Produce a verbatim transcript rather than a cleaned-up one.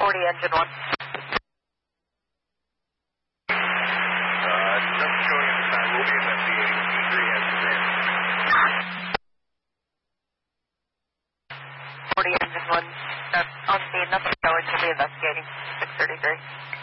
forty engine one. Uh, nothing showing at the time. We'll be investigating. T three has been. forty engine one. That's on speed. Nothing showing. We'll be investigating. six thirty-three.